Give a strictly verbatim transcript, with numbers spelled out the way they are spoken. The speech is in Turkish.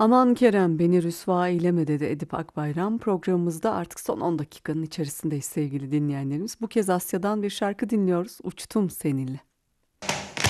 Aman Kerem beni rüsva eyleme dedi Edip Akbayram. Programımızda artık son on dakikanın içerisindeyiz sevgili dinleyenlerimiz. Bu kez Asya'dan bir şarkı dinliyoruz. Uçtum seninle.